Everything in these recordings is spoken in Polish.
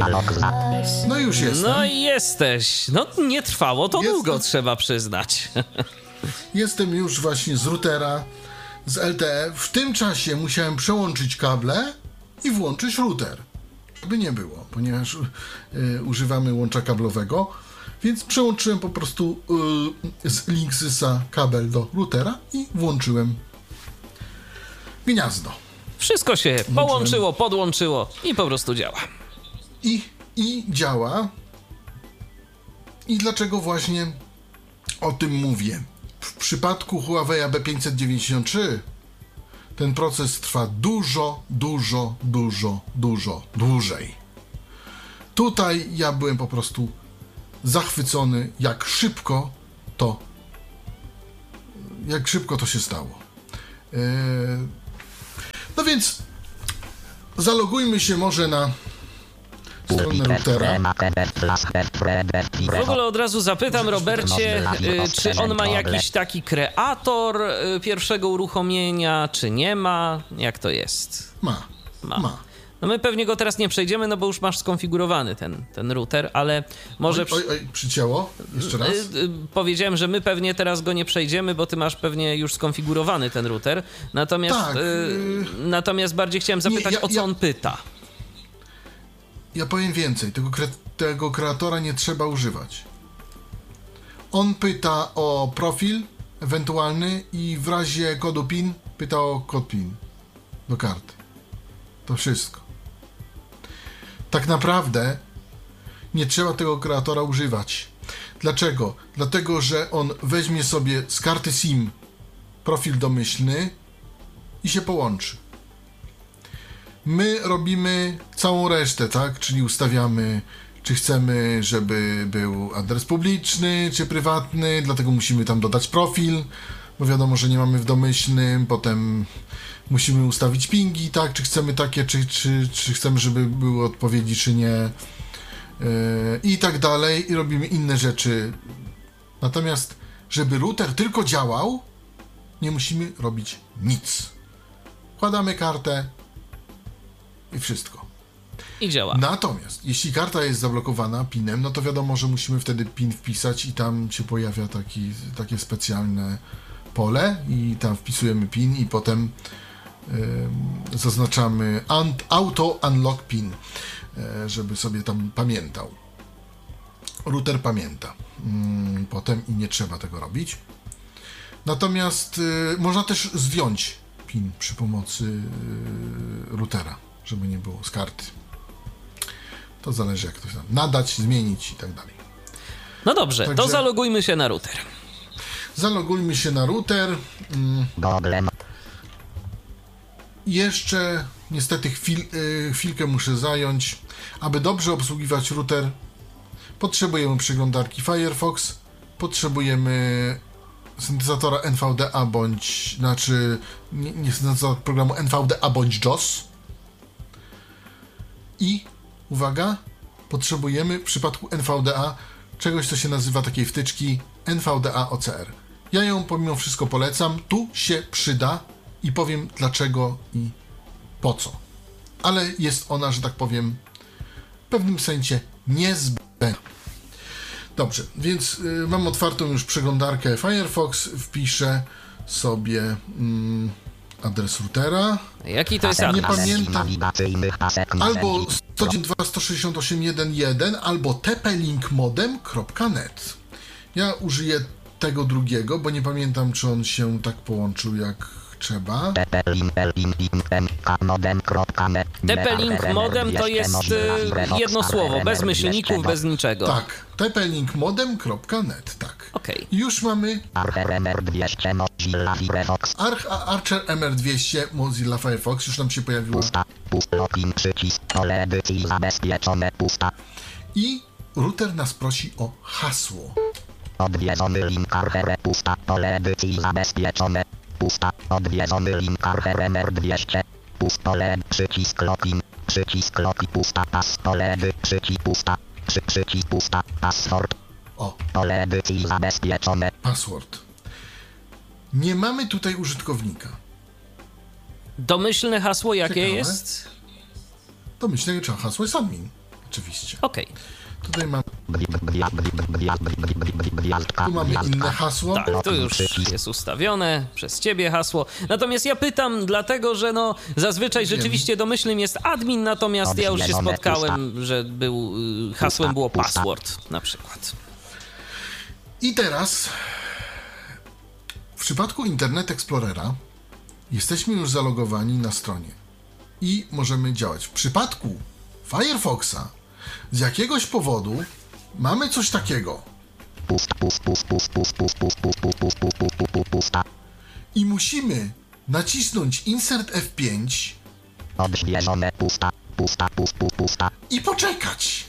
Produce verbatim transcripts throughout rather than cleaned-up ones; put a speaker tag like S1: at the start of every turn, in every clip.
S1: No już jestem.
S2: No i jesteś. No nie trwało to
S1: Jest-
S2: długo, trzeba przyznać.
S1: Jestem już właśnie z routera, z L T E. W tym czasie musiałem przełączyć kable i włączyć router. By nie było, ponieważ y, używamy łącza kablowego, więc przełączyłem po prostu y, z Linksys-a kabel do routera i włączyłem gniazdo.
S2: Wszystko się połączyło, podłączyło i po prostu działa.
S1: I, I działa. I dlaczego właśnie o tym mówię? W przypadku Huawei B pięćset dziewięćdziesiąt trzy ten proces trwa dużo, dużo, dużo, dużo dłużej. Tutaj ja byłem po prostu zachwycony, jak szybko to jak szybko to się stało. Eee, no więc zalogujmy się może na stronę routera.
S2: W ogóle od razu zapytam Robercie, y, czy on ma jakiś taki kreator y, pierwszego uruchomienia, czy nie ma? Jak to jest?
S1: Ma,
S2: Ma.
S1: ma.
S2: No my pewnie go teraz nie przejdziemy, no bo już masz skonfigurowany ten, ten router, ale może...
S1: Oj, oj, oj, przycięło? Jeszcze raz?
S2: Y, y, powiedziałem, że my pewnie teraz go nie przejdziemy, bo ty masz pewnie już skonfigurowany ten router. Natomiast,
S1: Tak,
S2: y,
S1: y,
S2: natomiast bardziej chciałem zapytać,
S1: Nie, ja-
S2: o co
S1: ja-
S2: on pyta.
S1: Ja powiem więcej, tego, kre, tego kreatora nie trzeba używać. On pyta o profil ewentualny i w razie kodu PIN pyta o kod PIN do karty. To wszystko. Tak naprawdę nie trzeba tego kreatora używać. Dlaczego? Dlatego, że on weźmie sobie z karty SIM profil domyślny i się połączy. My robimy całą resztę, tak? Czyli ustawiamy, czy chcemy, żeby był adres publiczny, czy prywatny, dlatego musimy tam dodać profil, bo wiadomo, że nie mamy w domyślnym, potem musimy ustawić pingi, tak? Czy chcemy takie, czy, czy, czy chcemy, żeby były odpowiedzi, czy nie, yy, i tak dalej, i robimy inne rzeczy. Natomiast, żeby router tylko działał, nie musimy robić nic. Wkładamy kartę, i wszystko.
S2: I działa.
S1: Natomiast jeśli karta jest zablokowana pinem, no to wiadomo, że musimy wtedy pin wpisać i tam się pojawia taki, takie specjalne pole i tam wpisujemy pin i potem y, zaznaczamy un- auto unlock pin, y, żeby sobie tam pamiętał. Router pamięta. Y, potem i nie trzeba tego robić. Natomiast y, można też zdjąć pin przy pomocy y, routera, żeby nie było z karty. To zależy, jak to się tam nadać, zmienić i tak dalej.
S2: No dobrze,
S1: Także-
S2: to zalogujmy się na router.
S1: Zalogujmy się na router. Mm. Jeszcze niestety chwil, y, chwilkę muszę zająć. Aby dobrze obsługiwać router, potrzebujemy przeglądarki Firefox, potrzebujemy syntezatora N V D A bądź, znaczy nie, nie syntezator programu N V D A bądź JAWS. I uwaga, potrzebujemy w przypadku N V D A czegoś, co się nazywa, takiej wtyczki N V D A O C R. Ja ją pomimo wszystko polecam, tu się przyda i powiem dlaczego i po co. Ale jest ona, że tak powiem, w pewnym sensie niezbędna. Dobrze, więc y, mam otwartą już przeglądarkę Firefox, wpiszę sobie mm, adres routera.
S2: Jaki to jest
S1: Nie
S2: adres?
S1: pamiętam. Albo sto dziewięćdziesiąt dwa sto sześćdziesiąt osiem jeden jeden albo t p link modem kropka net. Ja użyję tego drugiego, bo nie pamiętam, czy on się tak połączył jak trzeba.
S2: T P Link modem to jest y, jedno słowo, bez myślników, bez niczego.
S1: Tak, t p link modem kropka net, tak.
S2: Okej.
S1: Już mamy
S3: Archer M R dwieście Mozilla Firefox.
S1: Arch, Archer M R dwieście Mozilla Firefox, już nam się pojawiło.
S3: Pusta. Pust login przycisk. Pole edycji zabezpieczone. Pusta.
S1: I router nas prosi o hasło.
S3: Odwiedzony link Archer. Pusta. Pole edycji zabezpieczone. Pusta. Odwiedzony link Archer M R dwieście. Pust pole. Przycisk login. Przycisk login. Pusta. Pas. Pole edy. Przycisk pusta. Przy, przycisk pusta. Password.
S1: O,
S3: Pole edycji zabezpieczone.
S1: password. Nie mamy tutaj użytkownika.
S2: Domyślne hasło jakie
S1: Ciekawe.
S2: jest?
S1: To myślę, że hasło jest admin. oczywiście.
S2: Okej.
S1: Tutaj mam, tu mamy inne hasło.
S2: Tak, to już jest ustawione przez ciebie hasło. Natomiast ja pytam dlatego, że no zazwyczaj rzeczywiście domyślnym jest admin, natomiast ja już się spotkałem, że był, hasłem było password na przykład.
S1: I teraz w przypadku Internet Explorera jesteśmy już zalogowani na stronie i możemy działać. W przypadku Firefoxa z jakiegoś powodu mamy coś takiego. I musimy nacisnąć Insert F pięć i poczekać.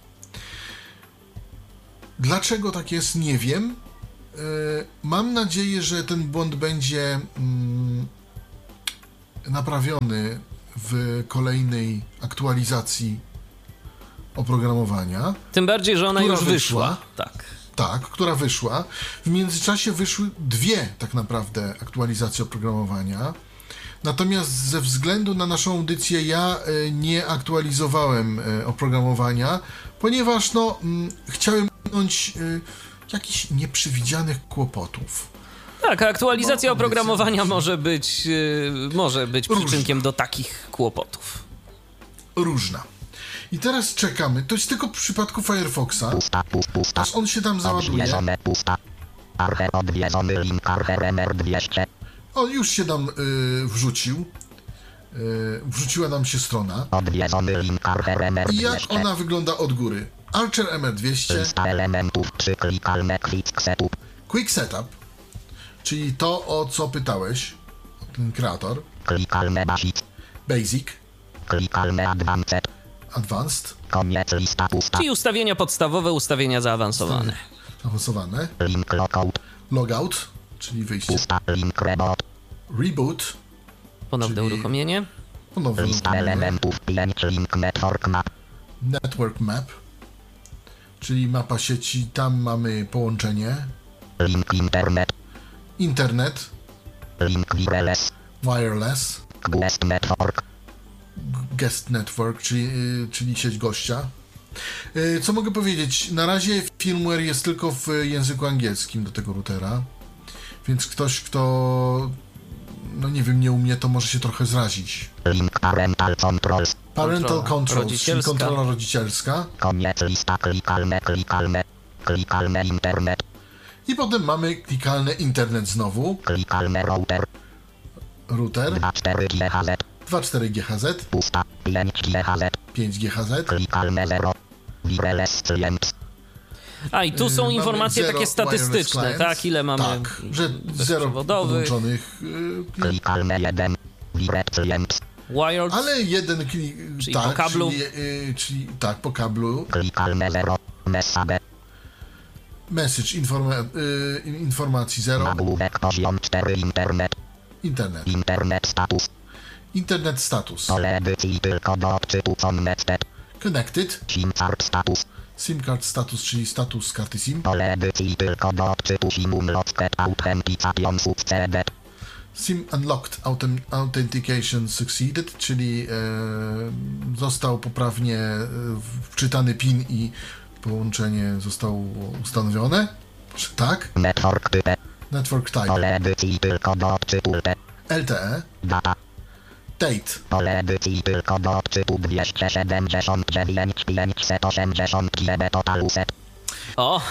S1: Dlaczego tak jest, nie wiem. Yy, mam nadzieję, że ten błąd będzie mm, naprawiony w kolejnej aktualizacji oprogramowania.
S2: Tym bardziej, że ona
S1: która
S2: już wyszła. wyszła. Tak.
S1: Tak, która wyszła. W międzyczasie wyszły dwie tak naprawdę aktualizacje oprogramowania. Natomiast ze względu na naszą audycję ja y, nie aktualizowałem y, oprogramowania, ponieważ no, y, chciałem uniknąć y, jakichś nieprzewidzianych kłopotów.
S2: Tak, aktualizacja
S1: no,
S2: oprogramowania może być, y, może być przyczynkiem do takich kłopotów.
S1: Różna. I teraz czekamy. To jest tylko w przypadku Firefoxa. Aż on się tam załaduje. O, już się tam y, wrzucił. Y, wrzuciła nam się strona. I jak ona wygląda od góry? Archer M R dwieście. Quick Setup. Czyli to, o co pytałeś. Ten kreator. Basic. Advanced.
S2: Czyli ustawienia podstawowe, ustawienia zaawansowane.
S1: Zaawansowane. Logout, czyli wyjście. Reboot.
S2: Ponowne
S1: czyli
S2: uruchomienie.
S1: Ponowne uruchomienie. Network Map. Czyli mapa sieci. Tam mamy połączenie.
S3: Link internet.
S1: Internet.
S3: Link wireless.
S1: Wireless.
S3: Guest network.
S1: Guest Network, czyli, czyli sieć gościa. Co mogę powiedzieć? Na razie firmware jest tylko w języku angielskim do tego routera, więc ktoś, kto no nie wiem, nie umie, to może się trochę zrazić.
S3: Link parental controls.
S1: Parental controls, czyli kontrola rodzicielska.
S3: Koniec lista, klikalne, klikalne, klikalne internet.
S1: I potem mamy klikalne internet znowu.
S3: Klikalne router.
S1: Router.
S3: dwa cztery G H Z.
S1: dwa cztery G H Z.
S3: Pusta. pięć G H Z.
S1: pięć G H Z.
S3: Klikalne zero. Wireless clients.
S2: A i tu są
S1: Mamy
S2: informacje
S1: zero
S2: takie statystyczne,
S1: clients.
S2: tak? Ile mamy
S1: Tak, że zero podłączonych. Yy,
S3: Klikalne jeden. Wired clients.
S2: wired,
S1: ale jeden klik,
S2: czyli
S1: tak,
S2: po kablu.
S1: Czyli, yy, czyli tak, po kablu.
S3: Klikalne zero. Message.
S1: Message informa- yy, informacji zero.
S3: Nagłówek poziom cztery internet.
S1: Internet.
S3: Internet status.
S1: Internet status.
S3: Pole edycji tylko do odczytu connected.
S1: Connected.
S3: SIM card status.
S1: SIM card status, czyli status karty SIM.
S3: Pole edycji tylko do odczytu SIM unlocked authentication succeeded.
S1: SIM unlocked autem- authentication succeeded, czyli e, został poprawnie e, wczytany PIN i połączenie zostało ustanowione. Czy tak?
S3: Network type.
S1: Network type.
S3: Pole edycji tylko do odczytu L T E.
S1: L T E.
S3: Data.
S1: Date.
S3: Pole edycji tylko do odczytu dwieście siedemdziesiąt dziewięć pięćset osiemdziesiąt G B total set.
S2: O!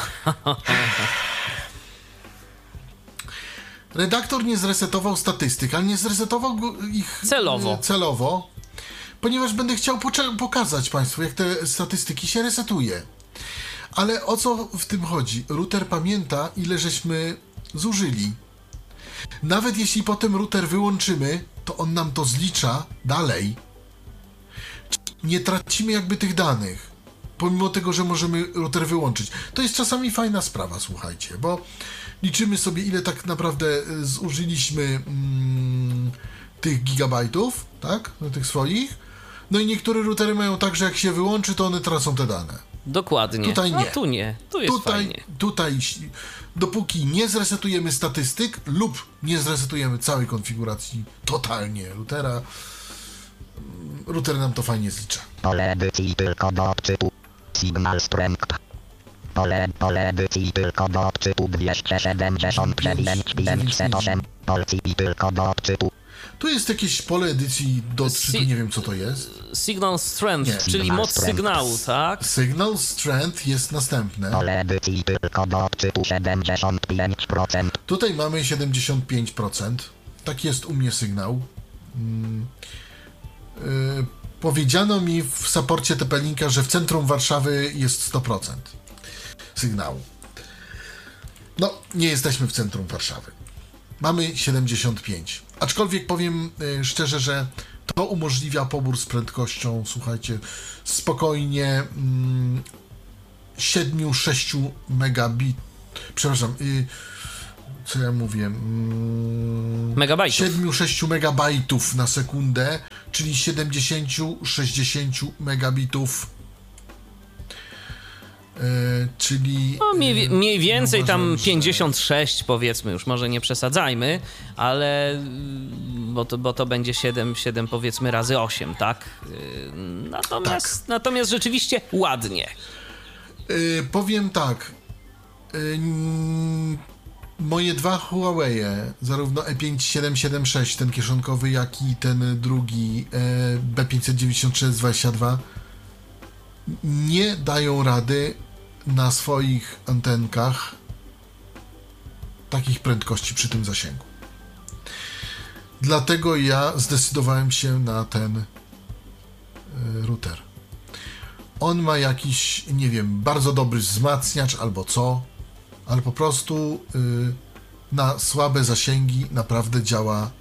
S1: Redaktor nie zresetował statystyk, ale nie zresetował go, ich
S2: Celowo.
S1: e, celowo, ponieważ będę chciał pocze- pokazać Państwu, jak te statystyki się resetuje. Ale o co w tym chodzi? Router pamięta, ile żeśmy zużyli. Nawet jeśli potem router wyłączymy, to on nam to zlicza dalej. Nie tracimy jakby tych danych, pomimo tego, że możemy router wyłączyć. To jest czasami fajna sprawa, słuchajcie, bo liczymy sobie, ile tak naprawdę zużyliśmy mm, tych gigabajtów, tak, tych swoich. No i niektóre routery mają tak, że jak się wyłączy, to one tracą te dane.
S2: Dokładnie.
S1: Tutaj nie.
S2: A tu nie. Tu jest
S1: Tutaj,
S2: fajnie.
S1: tutaj, dopóki nie zresetujemy statystyk lub nie zresetujemy całej konfiguracji totalnie routera, router nam to fajnie zlicza.
S3: Pole edycji tylko do odczytu. Signal strength. Pole, pole edycji tylko do odczytu dwieście siedemdziesiąt dziewięć pięćset osiem. Polci tylko do odczytu.
S1: Tu jest jakieś pole edycji do odczytu,
S2: Si-
S1: nie wiem co to jest.
S2: Signal strength,
S1: Nie.
S2: czyli
S3: Signal
S2: moc
S3: strength.
S2: sygnału, tak?
S1: Signal strength jest następne.
S3: Pole edycji tylko do odczytu siedemdziesiąt pięć procent.
S1: Tutaj mamy siedemdziesiąt pięć procent. Tak jest u mnie sygnał. Mm. Yy, powiedziano mi w saporcie T P Linka, że w centrum Warszawy jest sto procent sygnału. No, nie jesteśmy w centrum Warszawy. Mamy siedemdziesiąt pięć. Aczkolwiek powiem y, szczerze, że to umożliwia pobór z prędkością, słuchajcie, spokojnie mm, siedem sześć megabit. Przepraszam, y, co ja mówię? Mm,
S2: Megabajtów.
S1: siedem sześć megabajtów na sekundę, czyli siedemdziesiąt sześćdziesiąt megabitów. Y, czyli
S2: No, mniej,
S1: y,
S2: mniej więcej tam
S1: uważam, że-
S2: pięćdziesiąt sześć powiedzmy, już może nie przesadzajmy, ale mm, bo to, bo to będzie siedem, siedem powiedzmy razy osiem, tak? Yy, Natomiast, natomiast rzeczywiście ładnie.
S1: Y, powiem tak. Y, n- moje dwa Huawei, zarówno E pięć siedem siedem sześć, ten kieszonkowy, jak i ten drugi e, B pięćset dziewięćdziesiąt trzy S dwadzieścia dwa, nie dają rady na swoich antenkach takich prędkości przy tym zasięgu. Dlatego ja zdecydowałem się na ten y, router. On ma jakiś, nie wiem, bardzo dobry wzmacniacz albo co, ale po prostu y, na słabe zasięgi naprawdę działa.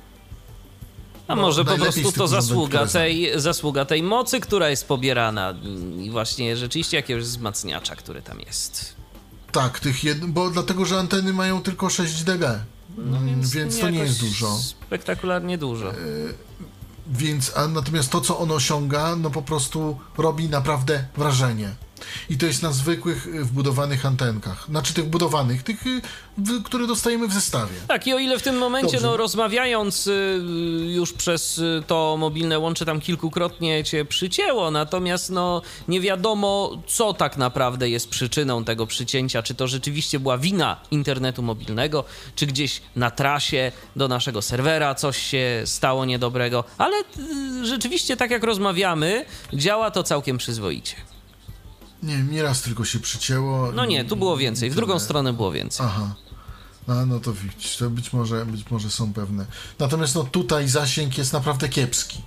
S2: A
S1: No,
S2: może po
S1: najlepiej
S2: prostu
S1: z tych
S2: to
S1: urządzeń,
S2: zasługa
S1: które znam.
S2: tej, zasługa tej mocy, która jest pobierana i właśnie rzeczywiście jakiegoś wzmacniacza, który tam jest.
S1: Tak, tych jed... bo dlatego, że anteny mają tylko sześć decybeli,
S2: No więc,
S1: więc to nie jest
S2: jakoś
S1: dużo.
S2: Spektakularnie dużo.
S1: Więc, a natomiast to, co on osiąga, no po prostu robi naprawdę wrażenie. I to jest na zwykłych, y, wbudowanych antenkach. Znaczy tych budowanych, tych, y, w, które dostajemy w zestawie.
S2: Tak, i o ile w tym momencie,
S1: Dobrze.
S2: no rozmawiając y, już przez y, to mobilne łącze tam kilkukrotnie cię przycięło, natomiast no nie wiadomo, co tak naprawdę jest przyczyną tego przycięcia, czy to rzeczywiście była wina internetu mobilnego, czy gdzieś na trasie do naszego serwera coś się stało niedobrego, ale y, rzeczywiście tak jak rozmawiamy, działa to całkiem przyzwoicie.
S1: Nie wiem, nieraz tylko się przycięło.
S2: No nie, tu było więcej, w drugą
S1: Tyle.
S2: stronę było więcej.
S1: Aha. A, no to widzisz, to być może, być może są pewne. Natomiast no tutaj zasięg jest naprawdę kiepski.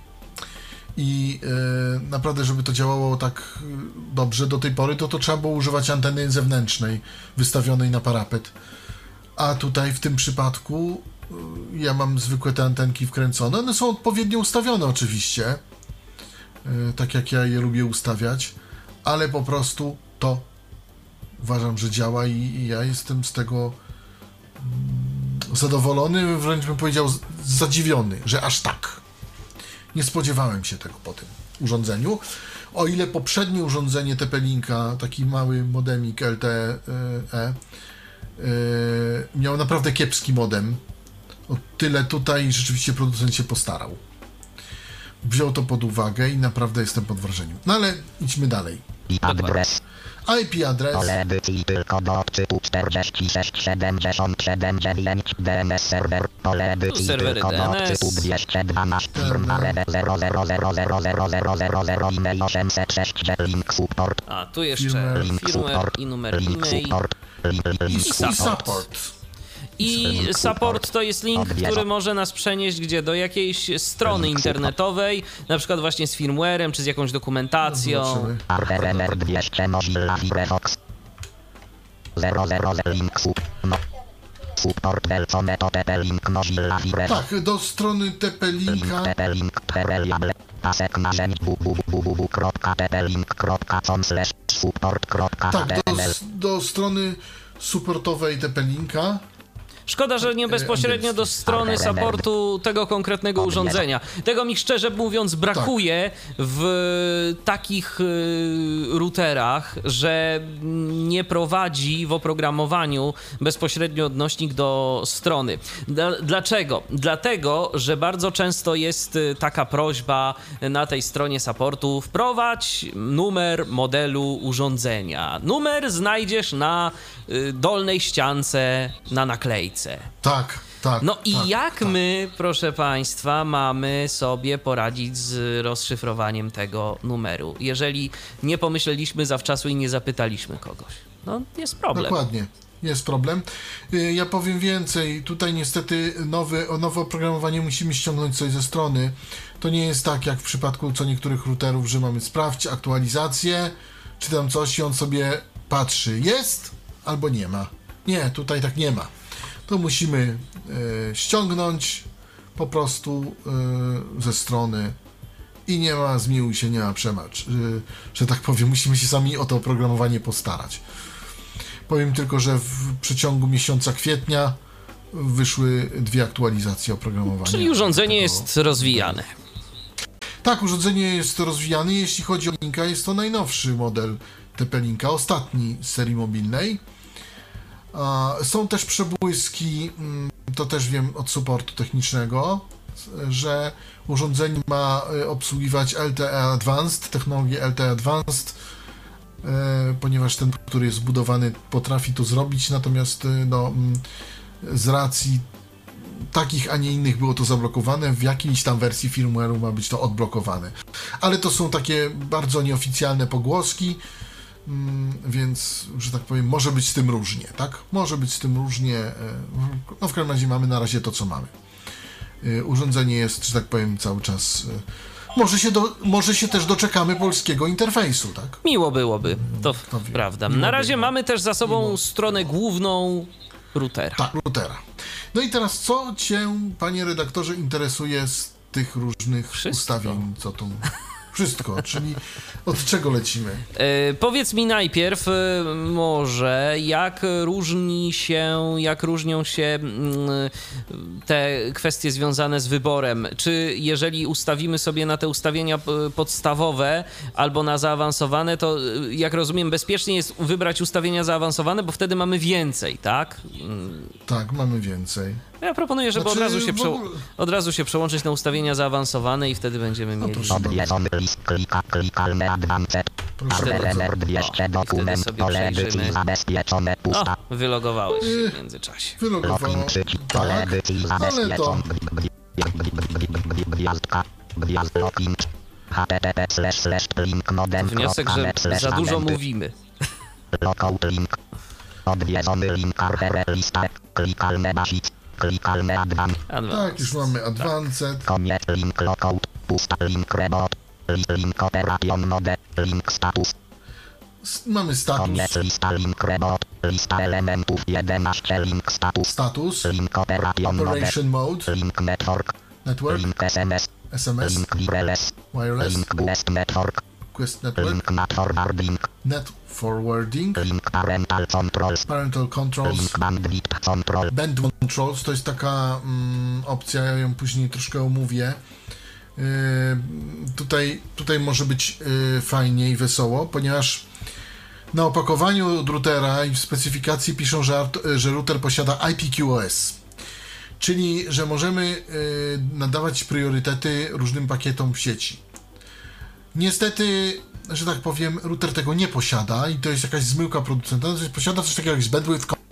S1: I e, naprawdę, żeby to działało tak e, dobrze do tej pory, to to trzeba było używać anteny zewnętrznej, wystawionej na parapet. A tutaj w tym przypadku e, ja mam zwykłe te antenki wkręcone. One są odpowiednio ustawione oczywiście, e, tak jak ja je lubię ustawiać, ale po prostu to uważam, że działa i, i ja jestem z tego mm, zadowolony, wręcz bym powiedział z- zadziwiony, że aż tak. Nie spodziewałem się tego po tym urządzeniu. O ile poprzednie urządzenie T P Linka, taki mały modemik L T E, yy, miał naprawdę kiepski modem, o tyle tutaj rzeczywiście producent się postarał. Wziął to pod uwagę i naprawdę jestem pod wrażeniem. No ale idźmy dalej.
S3: I adres.
S1: I P adres.
S3: Pole edycji tylko do odczytu czterdzieści sześć siedemdziesiąt siedem dziewięć D N S serwer. Pole edycji
S2: serwery
S3: tylko do
S2: D N S.
S3: odczytu dwieście dwanaście firma zero zero zero zero zero zero zero zero e-mail osiemset sześć link support.
S2: A tu jeszcze
S1: Firmware.
S3: Link
S2: firmware
S3: support.
S2: i numer
S3: Link
S2: e-mail.
S3: support. Link,
S1: I,
S3: link
S1: i
S2: support.
S1: support.
S2: I
S3: Link
S2: support to jest link,
S3: Odwiedza.
S2: który może nas przenieść gdzie? Do jakiejś strony
S3: Link support.
S2: internetowej, na przykład właśnie z firmwarem, czy z jakąś dokumentacją.
S1: Zobaczymy.
S3: R M R dwieście Mozilla Firefox. zero zero zero link sup. No. Support welcome to T P link Mozilla Firefox.
S1: Tak, do strony T P
S3: Link
S1: Linka.
S3: T P link pereliable. Pasek narzędzi www kropka t p link kropka com slash support kropka
S1: Tak, do,
S3: html.
S1: do strony supportowej T P Linka.
S2: Szkoda, że nie bezpośrednio do strony supportu tego konkretnego urządzenia. Tego mi szczerze mówiąc brakuje w takich routerach, że nie prowadzi w oprogramowaniu bezpośrednio odnośnik do strony. Dlaczego? Dlatego, że bardzo często jest taka prośba na tej stronie supportu: wprowadź numer modelu urządzenia. Numer znajdziesz na dolnej ściance na naklejce.
S1: Tak, tak.
S2: No i
S1: tak,
S2: jak
S1: tak.
S2: my, proszę państwa, mamy sobie poradzić z rozszyfrowaniem tego numeru, jeżeli nie pomyśleliśmy zawczasu i nie zapytaliśmy kogoś? No, jest problem.
S1: Dokładnie. Jest problem. Ja powiem więcej. Tutaj niestety nowe, nowe oprogramowanie musimy ściągnąć sobie ze strony. To nie jest tak jak w przypadku co niektórych routerów, że mamy sprawdź aktualizację, czy tam coś i on sobie patrzy. Jest albo nie ma. Nie, tutaj tak nie ma. To musimy e, ściągnąć po prostu e, ze strony i nie ma, zmiłuj się, nie ma przemacz. E, że tak powiem, musimy się sami o to oprogramowanie postarać. Powiem tylko, że w przeciągu miesiąca kwietnia wyszły dwie aktualizacje oprogramowania.
S2: Czyli urządzenie
S1: tego...
S2: jest rozwijane.
S1: Tak, urządzenie jest rozwijane. Jeśli chodzi o Linka, jest to najnowszy model T P Linka, ostatni z serii mobilnej. Są też przebłyski, to też wiem od supportu technicznego, że urządzenie ma obsługiwać L T E Advanced, technologię L T E Advanced, ponieważ ten, który jest zbudowany, potrafi to zrobić, natomiast no, z racji takich, a nie innych było to zablokowane, w jakiejś tam wersji firmware'u ma być to odblokowane. Ale to są takie bardzo nieoficjalne pogłoski, więc, że tak powiem, może być z tym różnie, tak? Może być z tym różnie, no w każdym razie mamy na razie to, co mamy. Urządzenie jest, że tak powiem, cały czas... Może się, do, może się też doczekamy polskiego interfejsu, tak?
S2: Miło byłoby, to, to prawda.
S1: Miło
S2: Na razie
S1: by,
S2: mamy też za sobą
S1: miło.
S2: stronę główną routera.
S1: Tak, routera. No i teraz, co cię, panie redaktorze, interesuje z tych różnych
S2: Wszystko.
S1: ustawień, co tu... Wszystko, czyli od czego lecimy?
S2: E, powiedz mi najpierw e, może, jak różni się, jak różnią się mm, te kwestie związane z wyborem. Czy jeżeli ustawimy sobie na te ustawienia p- podstawowe albo na zaawansowane, to jak rozumiem, bezpiecznie jest wybrać ustawienia zaawansowane, bo wtedy mamy więcej, tak? Mm.
S1: Tak, mamy więcej.
S2: Ja proponuję, żeby
S1: Znaczy,
S2: od, razu się
S1: w
S2: prze...
S1: ogóle-
S2: od razu się przełączyć na ustawienia zaawansowane i wtedy będziemy
S1: No to
S2: mieli...
S1: super.
S3: Odwiedzony list, klika, klikalne advanced.
S1: Proszę
S3: R
S1: bardzo.
S3: dwieście
S2: O, i
S3: dokument,
S2: wtedy sobie
S3: pole edycji
S2: przejrzymy.
S3: zabezpieczone,
S2: O,
S3: pusta.
S2: wylogowałeś się w międzyczasie.
S1: Wylogowało.
S3: Login przycisk, pole
S1: Tak,
S3: edycji
S1: ale to...
S3: zabezpieczone. Gwiazdka, gwiazd login. H T T P slash slash link modem.
S2: Wniosek, że za dużo mówimy.
S3: Lockout link. Odwiedzony link archer lista. Klikalne basic. Klikalne advanced.
S1: Tak, już mamy advanced.
S3: Koniec link lockout. Pusta link rebot. List link operation mode. Link status.
S1: S- Mamy status.
S3: Koniec lista link rebot. Lista elementów jedenaście link status.
S1: Status.
S3: Link operation mode.
S1: Operation mode.
S3: Link network.
S1: Network.
S3: Link S M S.
S1: S M S.
S3: Link wireless.
S1: Wireless.
S3: Link Guest network.
S1: Quest Network.
S3: Link net forwarding.
S1: Net forwarding.
S3: Link parental controls.
S1: Parental controls.
S3: Link bandwidth control.
S1: Band controls to jest taka mm, opcja, ja ją później troszkę omówię. Yy, tutaj, tutaj może być yy, fajnie i wesoło, ponieważ na opakowaniu od routera i w specyfikacji piszą, że, art- że router posiada I P Q O S, czyli że możemy yy, nadawać priorytety różnym pakietom w sieci. Niestety, że tak powiem, router tego nie posiada i to jest jakaś zmyłka producenta, to jest, posiada coś takiego jak bandwidth control.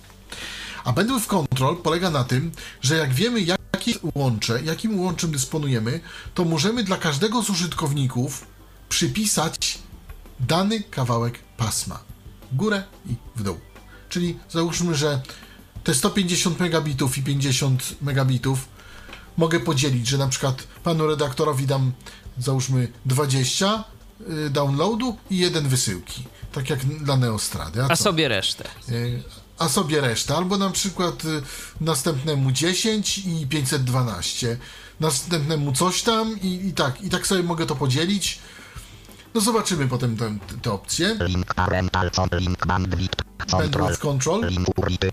S1: A bandwidth control polega na tym, że jak wiemy, jakie łącze, jakim łączem dysponujemy, to możemy dla każdego z użytkowników przypisać dany kawałek pasma. W górę i w dół. Czyli załóżmy, że te sto pięćdziesiąt megabitów i pięćdziesiąt megabitów mogę podzielić, że na przykład panu redaktorowi dam, załóżmy, dwadzieścia y, downloadu i jeden wysyłki. Tak jak dla Neostrady. A,
S2: A
S1: co?
S2: sobie resztę.
S1: Y, a sobie resztę. Albo na przykład y, następnemu dziesięć i pięćset dwanaście. Następnemu coś tam i, i tak. I tak sobie mogę to podzielić. No zobaczymy potem te, te opcje.
S3: Link parental control. Link bandwidth control.
S1: Bandwidth control.
S3: Link urity.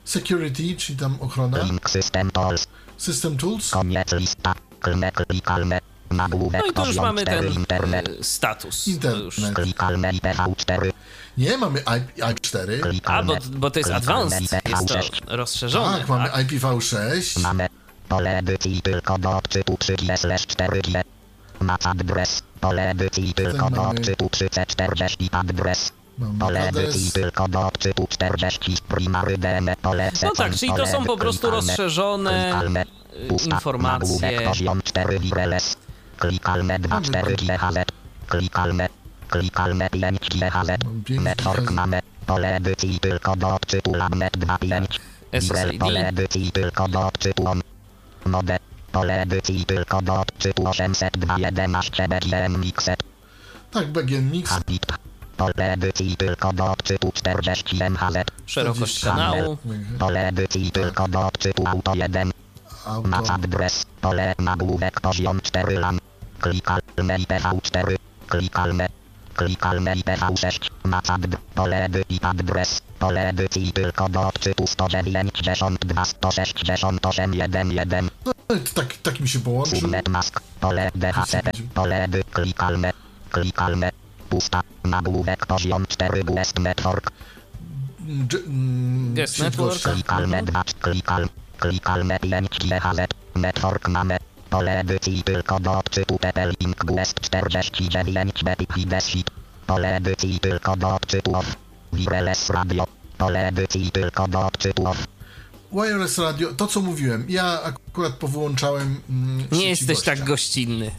S1: security, czyli tam ochrona,
S3: Link System Tools.
S1: system tools,
S3: Koniec lista. Klme, klikalne. Nagłówek
S2: No i tu już
S3: poziom
S2: mamy ten
S3: cztery, internet.
S2: e, status. To
S1: internet.
S2: już.
S3: Klikalne I P V cztery.
S1: Nie, mamy I P cztery,
S2: A, bo, bo to jest advanced, jest to rozszerzone.
S1: tak, mamy
S2: tak?
S1: I P v sześć,
S3: Mamy pole edycji tylko do odczytu trzy G cztery G. M A C adres. Pole edycji tylko do
S1: mamy-
S3: odczytu trzy C czterdzieści adres.
S1: mamy
S3: Pole edycji
S1: adres,
S3: tylko do odczytu czterdzieści primary D M. Pole
S2: No tak, czyli to są po prostu rozszerzone e, informacje.
S3: Poziom cztery wireless. Klikalne dwa cztery G H Z. Klikalne. Klikalne pięć G H Z.
S1: pięć
S3: Network
S1: G H Z.
S3: mamy. Pole edycji tylko do odczytu Labnet dwa pięć.
S2: S S I
S3: Pole
S2: D.
S3: edycji tylko do odczytu on. Mode. Pole edycji tylko do odczytu osiemset dwa jedenaście B G M Mixed.
S1: tak, B G N Mix,
S3: Habit. Pole edycji tylko do odczytu czterdzieści M H Z.
S2: Szerokość
S1: czterdzieści
S2: kanału.
S3: Pole edycji tylko do odczytu auto jeden.
S1: auto,
S3: M A C adres. Pole nagłówek poziom cztery LAN. Klikalne I P V cztery. Klikalne. Klikalne I P V sześć. M A C adres. Pole edycji adres. Pole edycji tylko do odczytu sto dziewięćdziesiąt dwa sto sześćdziesiąt osiem jeden jeden.
S1: no to tak, tak mi się połączył,
S3: Subnet mask. Pole D H C P. Pole edy. Klikalne. Klikalne. Pusta. Nagłówek poziom cztery Guest Network.
S1: Dż- mm,
S2: Jest
S1: szybkość,
S2: network.
S3: Klikalne dwa. Klikal. Klikalne pięć G H Z. Network mamy. Pole edycji tylko do odczytu T P Link Guest czterdzieści dziewięć B P Desit. Pole edycji tylko do odczytu off. Wireless radio. Pole edycji tylko do odczytu off.
S1: wireless radio, to co mówiłem, ja akurat powyłączałem mm,
S2: Nie
S1: sieci
S2: jesteś
S1: gościa.
S2: tak gościnny.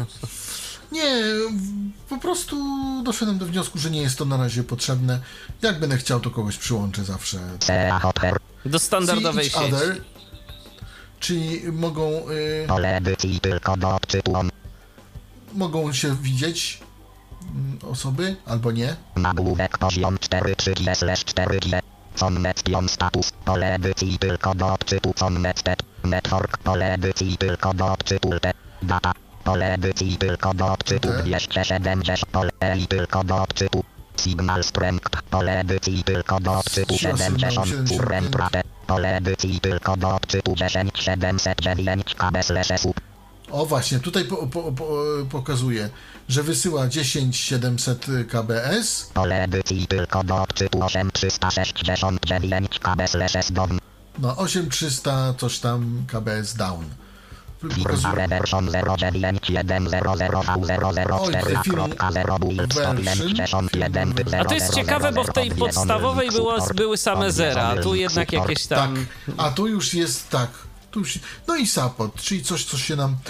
S1: Nie, w- po prostu doszedłem do wniosku, że nie jest to na razie potrzebne. Jak będę chciał, to kogoś przyłączę zawsze.
S3: C A Hother.
S2: Do standardowej
S1: See each other,
S2: sieci.
S1: czyli mogą, y,
S3: Pole edycji tylko do odczytu on.
S1: mogą się widzieć mm, osoby, albo nie.
S3: Nagłówek poziom cztery trzy G cztery G. Connection status. Pole edycji tylko do odczytu connected. Network. Pole edycji tylko do odczytu L T. Data. Pole edycji tylko do odczytu
S1: L T.
S3: dwieście siedemdziesiąt. Pole i tylko do odczytu. Signal strength. Pole edycji tylko do odczytu
S1: Siła sygnału
S3: siedemdziesiąt.
S1: siedemdziesiąt
S3: Current
S1: pięć.
S3: rate. Pole edycji tylko do odczytu dziesięć siedemset dziewięć K B slash sub.
S1: O właśnie, tutaj po, po, po, pokazuje, że wysyła dziesięć siedemset K B S,
S3: Pole edycji tylko do odczytu osiem trzysta sześćdziesiąt dziewięć K B slash S down.
S1: no osiem trzysta coś tam K B S down.
S3: Firmware
S1: Pokazuje
S3: version zero dziewięć jeden zero zero V zero zero
S1: Oj,
S3: cztery
S1: firm-
S3: kropka zero build sto pięćdziesiąt jeden
S2: A to jest ciekawe, bo w tej podstawowej było, były same zera, a tu jednak jakieś
S1: tak,
S2: tam...
S1: a tu już jest tak, tu już, no i support, czyli coś, co się nam,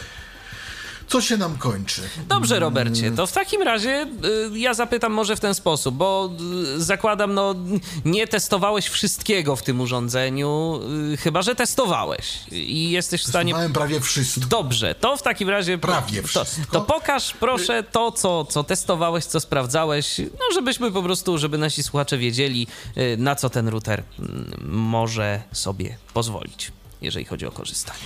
S1: co się nam kończy.
S2: Dobrze, Robercie, to w takim razie y, ja zapytam może w ten sposób, bo y, zakładam, no nie testowałeś wszystkiego w tym urządzeniu, y, chyba że testowałeś i jesteś w stanie...
S1: Testowałem prawie wszystko.
S2: Dobrze, to w takim razie...
S1: Prawie
S2: to,
S1: wszystko.
S2: to pokaż proszę to, co, co testowałeś, co sprawdzałeś, no żebyśmy po prostu, żeby nasi słuchacze wiedzieli, y, na co ten router y, może sobie pozwolić, jeżeli chodzi o korzystanie.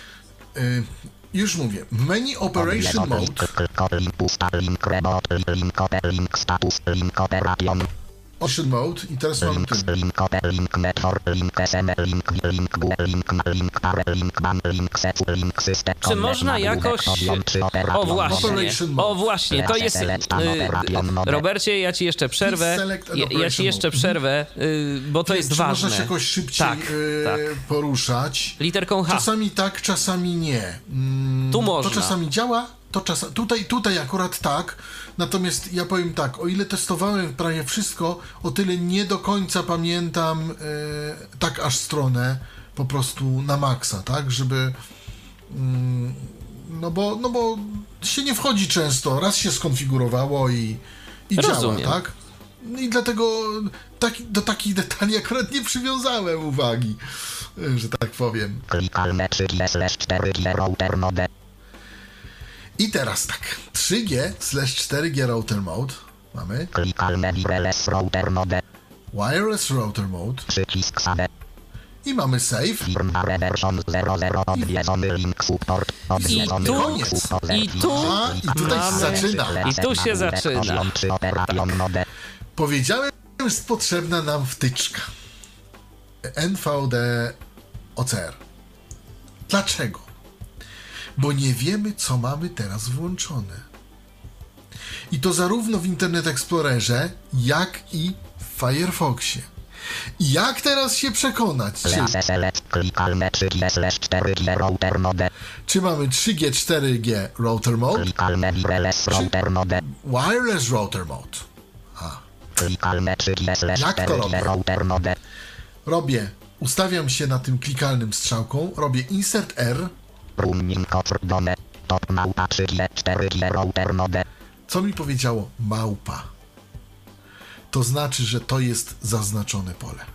S1: Y, już mówię, menu operation mode,
S3: Link pusta, link rebot, link oper, link status, link operation,
S1: operation mode i teraz mam
S3: link
S1: ten.
S3: link oper, link network, link S M L, link link gu, link ma, link pare, link ban, link secu, link system.
S2: Czy można jakoś... O właśnie,
S1: Operation mode.
S2: o właśnie, to jest... y, Robercie, ja ci jeszcze przerwę,
S1: Select and
S2: ja, ja ci
S1: operation
S2: jeszcze
S1: mode.
S2: przerwę, y, bo to jest
S1: Czy
S2: ważne.
S1: można się jakoś szybciej
S2: Tak,
S1: y,
S2: tak.
S1: poruszać?
S2: Literką H.
S1: Czasami tak, czasami nie. Mm,
S2: Tu można.
S1: To czasami działa, to czasami... Tutaj, tutaj akurat tak, natomiast ja powiem tak, o ile testowałem prawie wszystko, o tyle nie do końca pamiętam e, tak aż stronę po prostu na maksa, tak, żeby... Mm, no bo, no bo się nie wchodzi często, raz się skonfigurowało i, i działa,
S2: Rozumiem.
S1: tak? No i dlatego taki, do takich detali akurat nie przywiązałem uwagi, że tak powiem.
S3: Klikalne trzy G cztery G router mode.
S1: I teraz tak, trzy G slash cztery G router mode mamy,
S3: Klikalne wireless router mode.
S1: wireless router mode
S3: Przycisk save.
S1: i mamy save.
S3: Firmware version zero zero odwiedzony link support. Odwiedzony
S2: tu-
S3: link support.
S2: i tu
S1: A, i tutaj się
S2: mamy-
S1: zaczyna.
S2: I tu się zaczyna.
S3: Poziom trzy operation mode.
S1: Powiedziałem, że jest potrzebna nam wtyczka. N V D O C R. Dlaczego? Bo nie wiemy, co mamy teraz włączone. I to zarówno w Internet Explorerze, jak i w Firefoxie. I jak teraz się przekonać, czy, czy mamy trzy G, cztery G Router Mode, czy Wireless Router Mode? A. Jak to robię? Robię, ustawiam się na tym klikalnym strzałką, robię Insert R. Co mi powiedziało? Małpa. To znaczy, że to jest zaznaczone pole.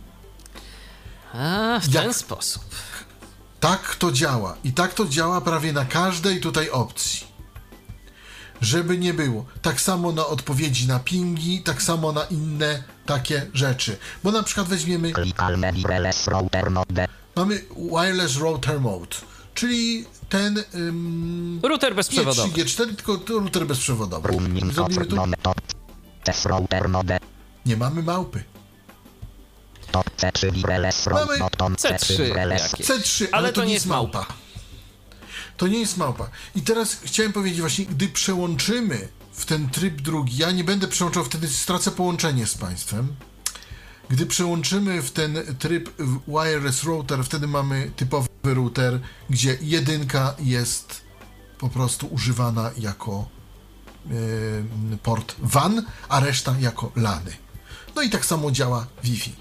S2: A, w
S1: Jak?
S2: ten sposób.
S1: Tak to działa. I tak to działa prawie na każdej tutaj opcji. Żeby nie było. Tak samo na odpowiedzi na pingi, tak samo na inne takie rzeczy. Bo na przykład weźmiemy... Mamy Wireless Router Mode, czyli ten... Um,
S2: Router bezprzewodowy.
S1: Nie trzy G cztery, tylko router bezprzewodowy. Zrobimy tu... Nie mamy małpy. Mamy
S2: C trzy jakieś.
S1: C trzy, ale,
S2: ale
S1: to, to nie jest małpa. małpa. To nie jest małpa. I teraz chciałem powiedzieć właśnie, gdy przełączymy w ten tryb drugi, ja nie będę przełączał, wtedy stracę połączenie z Państwem. Gdy przełączymy w ten tryb wireless router, wtedy mamy typowy router, gdzie jedynka jest po prostu używana jako yy, port W A N, a reszta jako lany. No i tak samo działa Wi-Fi.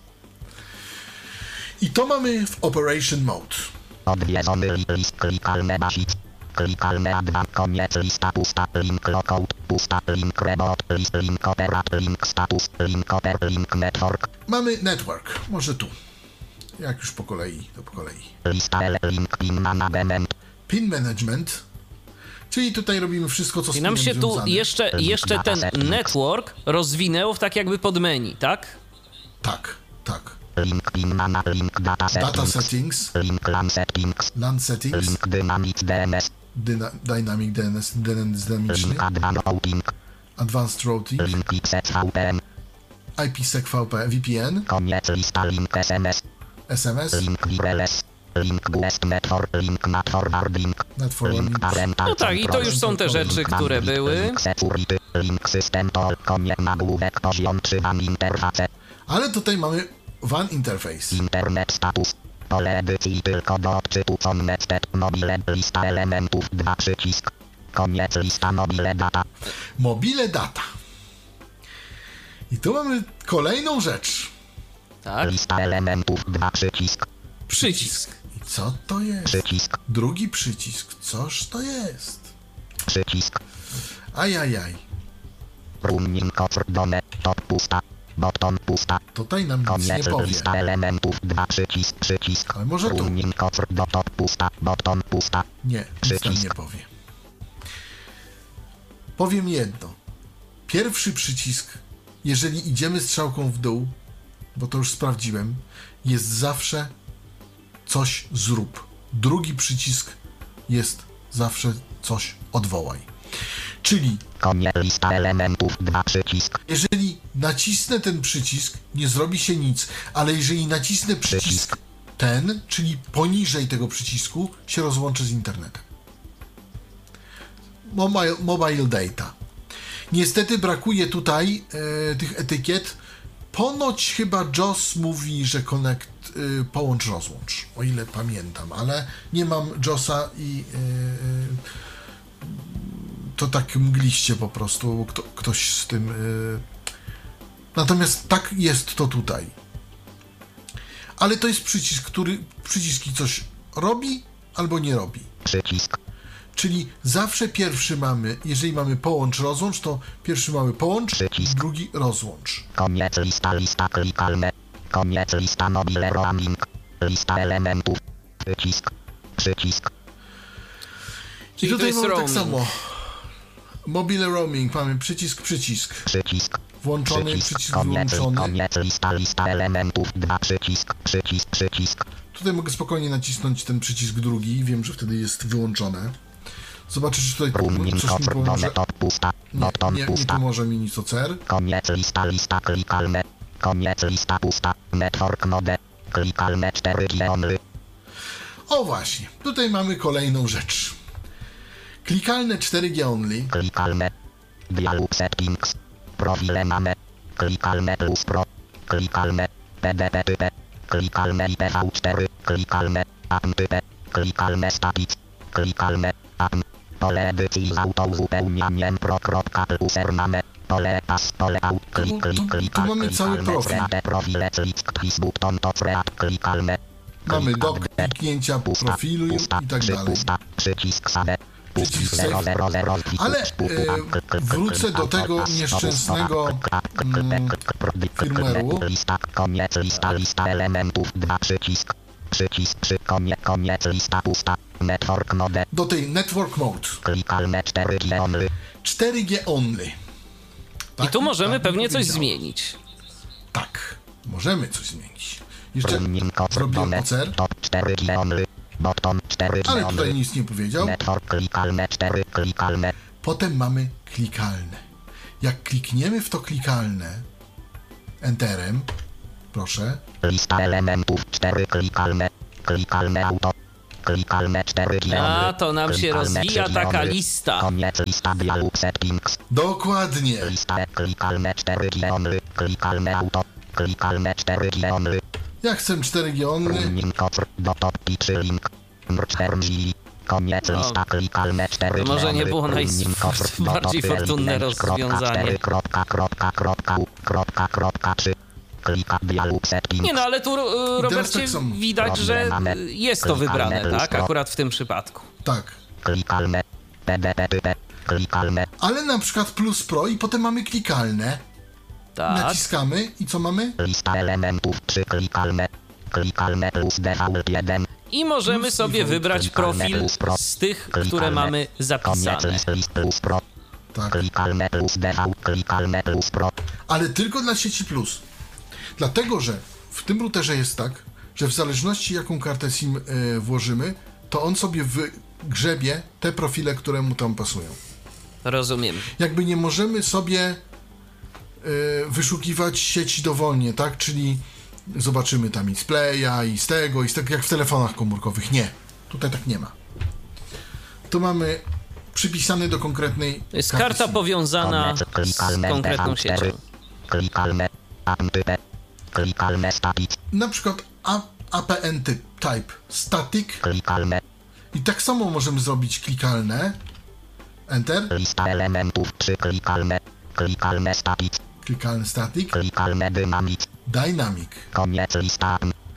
S1: I to mamy w Operation Mode.
S3: Odwiedzony list, klikalne basic, klikalne advan, koniec lista, pusta, link lockout, pusta, link rebot, list, link operat, link status, link oper, link network.
S1: Mamy network, może tu. Jak już po kolei, to po kolei.
S3: Lista L, link pin management.
S1: Pin management, czyli tutaj robimy wszystko, co z
S2: I nam
S1: pinem
S2: się tu
S1: związane.
S2: jeszcze, jeszcze ten network rozwinęło w tak jakby podmenu, tak?
S1: Tak, tak.
S3: Link pin mana, link data settings,
S1: Data settings,
S3: link LAN settings,
S1: LAN settings,
S3: link dynamic D N S,
S1: dyna, dynamic D N S, D N S dynamiczny,
S3: link advanced routing,
S1: advanced routing,
S3: link I P sec V P N,
S1: I P sec V P, V P N,
S3: koniec lista, link S M S,
S1: S M S,
S3: link wireless, link guest network, link NAT forwarding,
S1: net forwarding.
S3: link parental
S2: No tak, i to już są te rzeczy, które były.
S3: link security, link system to koniec nagłówek poziom trzy W A N interface,
S1: Ale tutaj mamy W A N interface.
S3: internet status, pole edycji tylko do odczytu connected, mobile, lista elementów, dwa przycisk, koniec lista mobile data.
S1: Mobile data. I tu mamy kolejną rzecz.
S2: Tak.
S3: Lista elementów, dwa przycisk,
S2: Przycisk.
S1: I co to jest?
S3: przycisk,
S1: Drugi przycisk. Coż to jest?
S3: przycisk,
S1: Ajajaj.
S3: roaming offerdone, top pusta, bottom pusta,
S1: Tutaj nam nic nie
S3: koniec
S1: powie.
S3: lista elementów, dwa przycisk, przycisk,
S1: Ale może tu.
S3: roaming offerdo, top pusta, bottom pusta,
S1: Nie, nic nam
S3: Przycisk.
S1: nie powie. Powiem jedno. Pierwszy przycisk, jeżeli idziemy strzałką w dół, bo to już sprawdziłem, jest zawsze coś zrób. Drugi przycisk jest zawsze coś odwołaj. Czyli
S3: koniec lista elementów, dwa przycisk,
S1: jeżeli nacisnę ten przycisk, nie zrobi się nic, ale jeżeli nacisnę przycisk ten, czyli poniżej tego przycisku, się rozłączę z internetem. Mobile, mobile data. Niestety brakuje tutaj e, tych etykiet. Ponoć chyba J O S mówi, że connect, y, połącz, rozłącz, o ile pamiętam, ale nie mam J O S-a i y, y, to tak mgliście po prostu, kto, ktoś z tym... Y... Natomiast tak jest to tutaj. Ale to jest przycisk, który przyciski coś robi albo nie robi.
S3: przycisk,
S1: Czyli zawsze pierwszy mamy, jeżeli mamy połącz, rozłącz, to pierwszy mamy połącz,
S3: Przycisk.
S1: drugi rozłącz.
S3: koniec lista, lista klikalne, koniec lista mobile roaming, lista elementów, przycisk, przycisk,
S1: I
S2: Czyli to
S1: tutaj
S2: jest
S1: mamy tak
S2: roaming.
S1: samo. Mobile roaming, mamy przycisk, przycisk.
S3: przycisk,
S1: Włączony,
S3: przycisk,
S1: przycisk
S3: koniec,
S1: wyłączony.
S3: koniec lista, lista elementów, dwa przycisk, przycisk, przycisk,
S1: Tutaj mogę spokojnie nacisnąć ten przycisk drugi, wiem, że wtedy jest wyłączone. Zobaczysz, czy tutaj
S3: roaming
S1: coś mi
S3: offerdone,
S1: pomoże.
S3: top pusta,
S1: Nie,
S3: bottom
S1: nie, nie
S3: pusta,
S1: pomoże mi nic O C R.
S3: koniec lista, lista klikalne, Koniec lista pusta. Network mode. Klikalne cztery G only.
S1: O właśnie, tutaj mamy kolejną rzecz. Klikalne cztery G only.
S3: Klikalne. Dialog settings. Profile mamy. Klikalne plus pro. Klikalne. P D P type. Klikalne I P v cztery. Klikalne. A M type. Klikalne static. Klikalne. A M. Pole edycji z autouzupełnianiem pro.user mamy. Pole pas, pole out. Klik, klik, klik.
S1: Tu mamy cały profil.
S3: Profile click, twist button to freat. Klikalne.
S1: Mamy do kliknięcia profilu i tak dalej.
S3: Pusta. Przycisk save.
S1: Przycisk save. Ale e, wrócę do tego nieszczęsnego mm, firmware'u.
S3: Lista, koniec, lista, lista elementów, dwa przycisk. Przycisk przy konie, koniec, lista pusta. Network mode.
S1: Do tej network mode.
S3: Klikalne cztery G only.
S1: cztery G only.
S2: I tu możemy
S1: tak
S2: pewnie coś
S1: powiedział.
S2: zmienić.
S1: Tak, możemy coś zmienić. Jeszcze
S3: Running code
S1: zrobiłem
S3: bone,
S1: O C R,
S3: top cztery G only. Bottom cztery G
S1: ale
S3: only.
S1: tutaj nic nie powiedział.
S3: Network klikalne cztery, klikalne.
S1: Potem mamy klikalne. Jak klikniemy w to klikalne enterem, proszę,
S3: Lista elementów cztery, klikalne. Klikalne auto. Klikalne cztery G only.
S2: A, to nam się
S3: Klikalne
S2: rozwija
S3: trzy G
S2: taka
S3: only.
S2: lista.
S3: Koniec lista dialog settings.
S1: dokładnie.
S3: Lista klikalne cztery G only. Klikalne auto. Klikalne cztery G only.
S1: Ja chcę cztery G only.
S3: Running code do top czy link. Mrcztermzi. Koniec
S2: O,
S3: lista klikalne cztery
S2: to
S3: G
S2: może nie
S3: only.
S2: było
S3: Running code do
S2: najbardziej
S3: top
S2: fortunne
S3: link. Kropka
S2: rozwiązanie.
S3: cztery, kropka, kropka, kropka, u, kropka, kropka, trzy. Klika dialog settings.
S2: Nie no, ale tu, y, Robercie,
S1: tak samo.
S2: widać, że y, jest to wybrane, tak? Akurat w tym przypadku.
S1: Tak.
S3: Klikalne. P D P type. Klikalne.
S1: Ale na przykład plus pro i potem mamy klikalne.
S2: Tak.
S1: Naciskamy i co mamy?
S3: Lista elementów trzy klikalne. Klikalne plus default jeden.
S2: I możemy
S1: Plus
S2: sobie
S1: default,
S2: wybrać
S3: klikalne
S2: profil
S3: plus pro.
S2: z tych,
S3: Klikalne.
S2: które mamy
S3: Koniec
S2: zapisane.
S3: list, list plus pro.
S1: Tak.
S3: Klikalne plus default. Klikalne plus pro.
S1: Ale tylko dla sieci plus. Dlatego, że w tym routerze jest tak, że w zależności jaką kartę SIM y, włożymy, to on sobie wygrzebie te profile, które mu tam pasują.
S2: Rozumiem.
S1: Jakby nie możemy sobie y, wyszukiwać sieci dowolnie, tak? Czyli zobaczymy tam i z Playa, i z tego, i z tego, jak w telefonach komórkowych. Nie. Tutaj tak nie ma. Tu mamy przypisany do konkretnej
S2: To jest
S1: karty
S2: karta
S1: SIM.
S2: powiązana
S3: Koniec.
S2: z
S3: Klikalne
S2: konkretną
S3: D V cztery.
S2: siecią.
S3: Klikalne. A M type. Klikalne static.
S1: Na przykład A- APN typ, type static
S3: Klikalne.
S1: i tak samo możemy zrobić klikalne, enter,
S3: Lista elementów trzy klikalne. Klikalne static.
S1: klikalny static,
S3: Klikalne dynamic.
S1: dynamic.
S3: Koniec lista.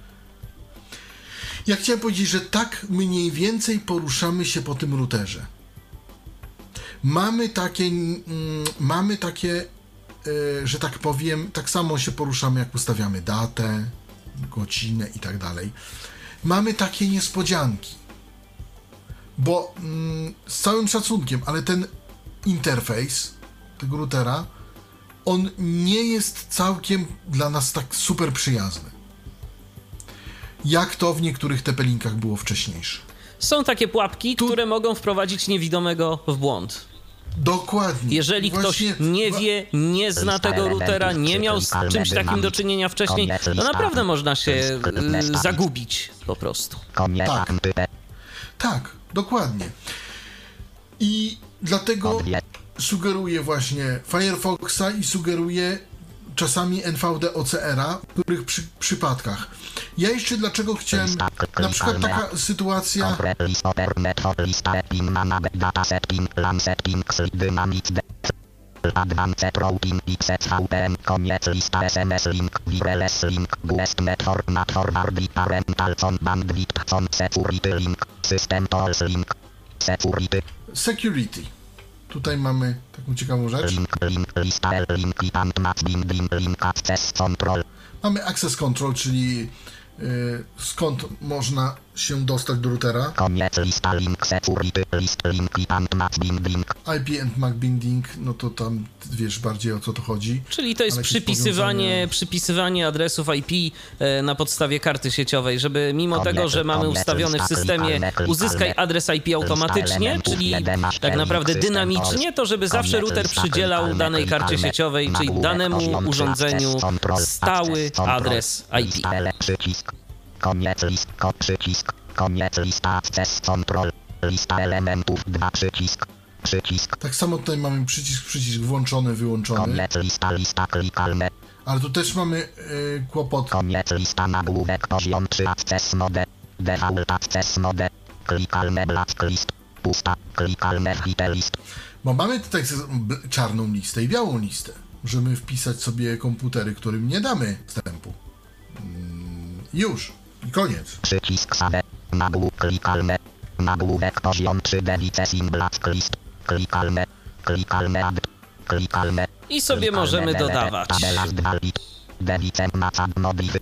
S1: Ja chciałem powiedzieć, że tak mniej więcej poruszamy się po tym routerze. Mamy takie, mm, mamy takie, e, że tak powiem, tak samo się poruszamy, jak ustawiamy datę, godzinę i tak dalej. Mamy takie niespodzianki. Bo mm, z całym szacunkiem, ale ten interfejs tego routera, on nie jest całkiem dla nas tak super przyjazny. Jak to w niektórych tepelinkach było wcześniejsze.
S2: Są takie pułapki,
S1: Tu-
S2: które mogą wprowadzić niewidomego w błąd.
S1: Dokładnie.
S2: Jeżeli ktoś
S1: Właśnie
S2: nie
S1: wa-
S2: wie, nie zna
S3: Lista
S2: tego routera,
S3: elementów
S2: nie
S3: trzy
S2: miał z
S3: klikalne
S2: czymś takim
S3: dynamic.
S2: do czynienia wcześniej,
S3: Koniec
S2: to
S3: lista.
S2: naprawdę można się
S3: Klikalne
S2: y,
S3: static.
S2: zagubić po prostu.
S3: Koniec
S1: Tak.
S3: A M type.
S1: Tak, dokładnie. I dlatego
S3: Odwie.
S1: sugeruję właśnie Firefoxa i sugeruję czasami N V D O C R-a w których przy, przypadkach. Ja jeszcze dlaczego chciałem,
S3: Lista
S1: na przykład
S3: klikalne.
S1: taka sytuacja,
S3: Compre list oper method lista pin manage data setting lan settings dynamic d. Advanced routing X S V P N koniec lista S M S link wireless link guest method not forward i parental on bandwidth on security link system tools link security
S1: security. Tutaj mamy taką ciekawą rzecz.
S3: link link lista L link i and match binding link access control
S1: Mamy access control, czyli y, skąd można się dostać do routera.
S3: Koniec lista link security list linki and match binding.
S1: I P and M A C binding, no to tam wiesz bardziej o co to chodzi.
S2: Czyli to jest
S1: Ale jakieś
S2: przypisywanie,
S1: powiązania-
S2: przypisywanie adresów I P e, na podstawie karty sieciowej, żeby mimo tego, że mamy ustawiony w systemie uzyskaj adres I P automatycznie, czyli tak naprawdę dynamicznie, to żeby zawsze router przydzielał danej karcie sieciowej, czyli danemu urządzeniu stały adres I P.
S3: Przycisk. Koniec list, ko, przycisk. Koniec lista access control. Lista elementów dwa przycisk. Przycisk.
S1: Tak samo tutaj mamy przycisk, przycisk włączony, wyłączony,
S3: Koniec lista lista klikalne.
S1: ale tu też mamy yy, kłopot.
S3: Koniec lista nagłówek poziom trzy access mode. Default access mode. Klikalne blacklist. Pusta. Klikalne hitlist.
S1: Bo mamy tutaj z- b- czarną listę i białą listę. Możemy wpisać sobie komputery, którym nie damy wstępu. Mm, już. I koniec.
S3: Przycisk save. Nagłówek klikalne. Nagłówek poziom trzy devices blacklist. Klikalne. Klikalne add. Klikalne.
S2: I sobie możemy dodawać.
S3: Tabela z dwa lit. Devicem macad modify.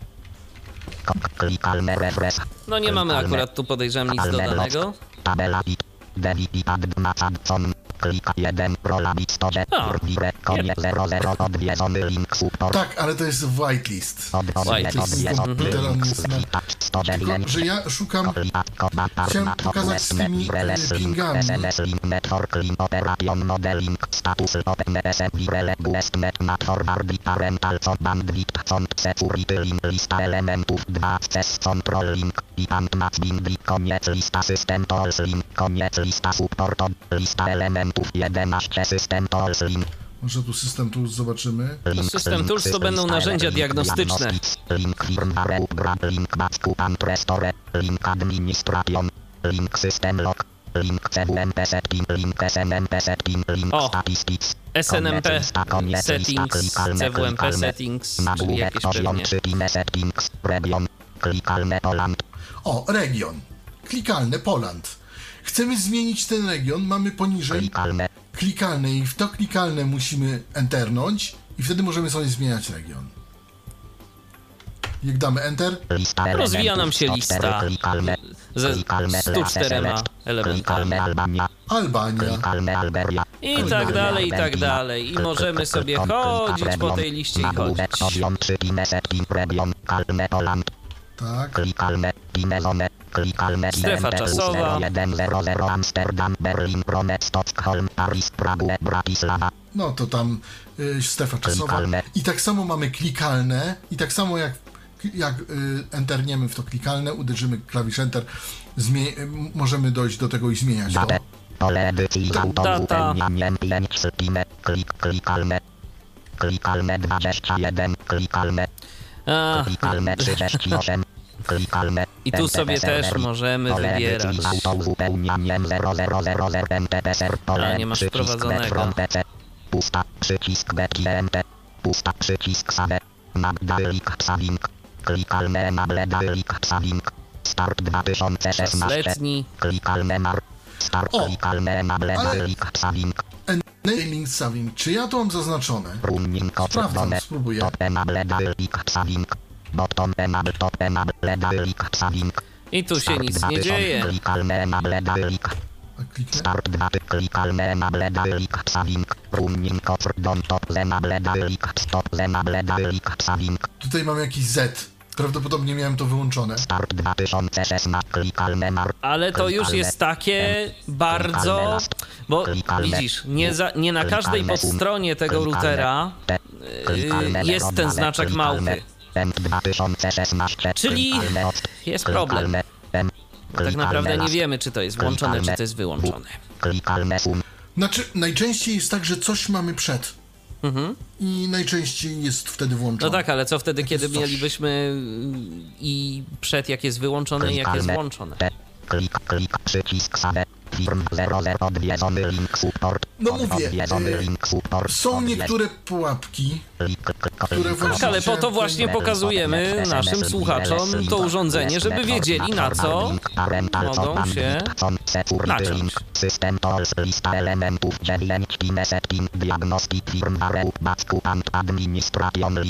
S3: Kok klikalne refresh.
S2: No nie mamy akurat tu podejrzewam nic dodanego.
S3: Tabela it. Devity add macad con. Klika jeden. Rola bit stoże.
S2: A,
S3: Urwire. Konie zero zero. Odwiedzony link support.
S1: Tak, ale to jest whitelist.
S2: Whitelist.
S1: Komputer on jest na... Tylko, że ja szukam... Chciałem pokazać z tymi e, pingami.
S3: Network link operation modeling status open S M virele guest net not forward parental co bandwidth cont security link lista elementów dwa access control link i and match binding koniec lista system tools link koniec lista support lista elementów jedenaście system tools link.
S1: Może tu system tu zobaczymy.
S3: Link,
S2: System
S3: link,
S2: Tools to
S3: system
S2: będą
S3: style,
S2: narzędzia
S3: link
S2: diagnostyczne.
S3: diagnostics, Link firmware upgrade, link backup and restore, link administration, link system lock, link C W M P setting, link S N M P setting, link
S2: O,
S3: statistics.
S2: S N M P
S3: Koniec lista, koniec
S2: settings,
S3: lista, klikalne,
S2: C W M P
S3: klikalne.
S2: settings, czyli
S3: Nagłówek
S2: jakieś
S3: poziom
S2: pewnie...
S3: trzy pin settings, region, klikalne Poland.
S1: O, region. Klikalne Poland. Chcemy zmienić ten region, mamy poniżej
S3: Klikalne,
S1: klikalne i w to klikalne musimy enternąć i wtedy możemy sobie zmieniać region. Jak damy enter,
S3: lista
S2: Rozwija
S3: elementów,
S2: nam się
S3: sto
S2: lista
S3: cztery, klikalne,
S2: ze
S3: klikalne,
S2: stu czterema elementami.
S3: klikalne Albania,
S1: Albania.
S3: klikalne Alberia.
S2: I tak dalej, i tak dalej. I możemy sobie chodzić po tej liście i chodzić.
S3: Poziom trzy pin setting, region, kalne Poland.
S1: Tak.
S3: Klikalne, pinezone, klikalne
S2: Strefa czasowa.
S3: jeden zero zero Amsterdam, Berlin, Rome, Stockholm, Paris, Prague, Bratislava.
S1: No to tam y, strefa czasowa.
S3: Klikalne.
S1: I tak samo mamy klikalne i tak samo jak, jak y, enterniemy w to klikalne, uderzymy klawisz enter, zmie- y, możemy dojść do tego i zmieniać to.
S3: Datę, pole edycji z
S2: Data.
S3: autouzupełnianiem pięć spinę, klik, klikalne, klikalne dwadzieścia jeden, klikalne,
S2: A,
S3: klikalne trzydzieści osiem, klikalne.
S2: i tu sobie też możemy
S3: Pole
S2: wybierać.
S3: edycji z autouzupełnianiem zero zero zero zero M T P S R, pole,
S2: A, nie masz
S3: przycisk
S2: wprowadzonego.
S3: B from P C, pusta, przycisk B M T, pusta, przycisk save, Magdalik Saving, klikalne enable Dalik Saving, start dwa tysiące szesnaście,
S2: Letni.
S3: klikalne mar, start
S1: O,
S3: klikalne enable
S1: ale-
S3: Dalik Saving,
S1: Enabling saving. Czy ja to mam zaznaczone?
S3: running
S1: Sprawdzam,
S3: code,
S1: spróbuję.
S3: top enable Dalik Saving, bottom enable top enable Dalik Saving,
S2: I tu się
S3: start
S2: nic
S3: dwa
S2: nie
S3: tysiące,
S2: dzieje.
S3: klikalne enable Dalik,
S1: A kliknę?
S3: start dwa ty, klikalne enable Dalik Saving, running code don top enable Dalik, stop enable Dalik Saving,
S1: Tutaj mam jakiś Z. Prawdopodobnie miałem to wyłączone.
S3: start dwa tysiące szesnaście, klikalne mar,
S2: Ale to już jest takie bardzo... Bo widzisz, nie, za, nie na każdej podstronie tego routera yy, jest ten znaczek małpy. Czyli jest problem. Bo tak naprawdę nie wiemy, czy to jest włączone, czy to jest wyłączone.
S1: Znaczy, najczęściej jest tak, że coś mamy przed.
S2: Mhm.
S1: I najczęściej jest wtedy włączone.
S2: No tak, ale co wtedy,
S1: Jak
S2: kiedy
S1: jest coś.
S2: mielibyśmy yy, i przed jak jest wyłączone i jak jest włączone?
S3: Klik, klik, przycisk save, firm zero zero, odwiedzony link support,
S1: No mówię,
S3: odwiedzony
S1: y,
S3: link support,
S1: Są
S3: odwiedz-
S1: niektóre pułapki,
S3: klik, klik,
S1: które
S3: klik,
S2: Tak, ale po to właśnie pokazujemy naszym słuchaczom to urządzenie, żeby wiedzieli, na co mogą się naciąć.
S3: System tools, lista elementów dziewięć, pin setting, diagnostic firmware, backup and administration link.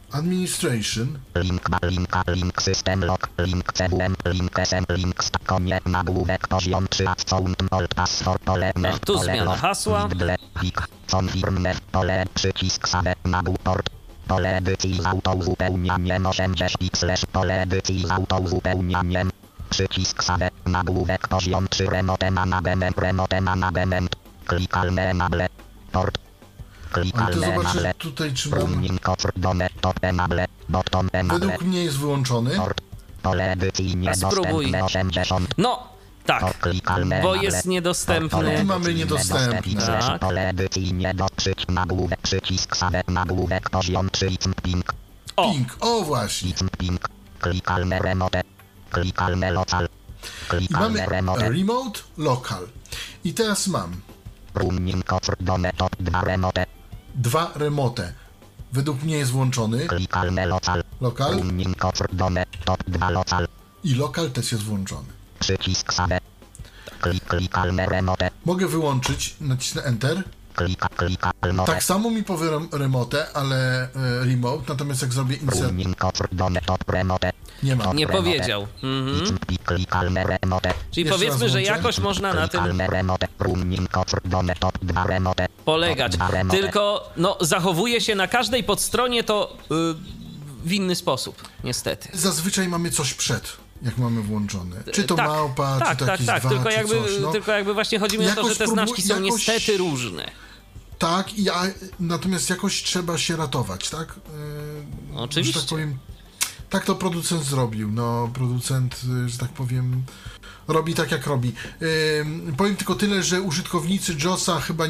S1: Administration.
S3: Link, ma- linka, link, system lock, link, C W M, link, S M, link, stakonie, nagłówek, poziom trzy, sound, old, password, pole,
S2: No, tu
S3: pole,
S2: zmiana
S3: lock,
S2: hasła.
S3: widle, plik, confirm, pole, przycisk, save, nagłów, port, pole edycji z autouzupełnianiem osiemdziesiąt slash, pole edycji z autouzupełnianiem, przycisk, save, nagłówek, poziom trzy, remote management, remote management, klikalne, enable, port,
S1: Ale to
S3: klikalne,
S1: zobaczę
S3: enable,
S1: tutaj, czy mam...
S3: running, kofr, done, top, enable, bottom, enable,
S1: Według mnie jest wyłączony.
S3: port, pole edycji
S2: Spróbuj.
S3: niedostępne osiemdziesiąt.
S2: No, tak, bo jest niedostępny.
S1: Tu mamy niedostępne.
S2: Tak.
S3: Pole edycji nie do przyć nagłówek, przycisk save, nagłówek, poziom trzy, ping,
S2: O,
S1: Ping, o właśnie.
S3: ping, klikalne remote, klikalne local,
S1: I mamy
S3: klikalne remote,
S1: remote, local. I teraz mam
S3: running, kofr, done, top, dwa remote,
S1: dwa remote. Według mnie jest włączony.
S3: klikalne local,
S1: Local
S3: running, kofr, done, top, dwa local,
S1: i local też jest włączony.
S3: przycisk save, klik, klikalne remote,
S1: Mogę wyłączyć, nacisnę Enter.
S3: klika, klika, remote,
S1: Tak samo mi powie rem- remote, ale e, remote, natomiast jak zrobię insert,
S3: running, kofr, done, top, remote,
S1: nie ma.
S2: nie powiedział. Mhm.
S3: klikalne remote,
S2: Czyli
S1: Jeszcze
S2: powiedzmy,
S1: raz
S2: że
S1: włączę.
S2: jakoś można na tym
S3: klikalne remote, running, kofr, done, top, dwa remote,
S2: polegać.
S3: top, dwa remote,
S2: Tylko no, zachowuje się na każdej podstronie to y, w inny sposób, niestety.
S1: Zazwyczaj mamy coś przed, jak mamy włączone. Czy to
S2: tak,
S1: małpa,
S2: tak,
S1: czy to
S2: tak,
S1: jakieś
S2: tak,
S1: dwa,
S2: tylko
S1: czy
S2: jakby,
S1: coś. No.
S2: tylko jakby właśnie chodzi mi o to,
S1: Jakoś
S2: że te
S1: próbuj-
S2: znaczki są
S1: jakoś-
S2: niestety różne.
S1: Tak, i ja, natomiast jakoś trzeba się ratować, tak? Yy,
S2: Oczywiście.
S1: Że tak powiem, tak to producent zrobił. No, producent, y, że tak powiem, robi tak, jak robi. Yy, powiem tylko tyle, że użytkownicy JOSa chyba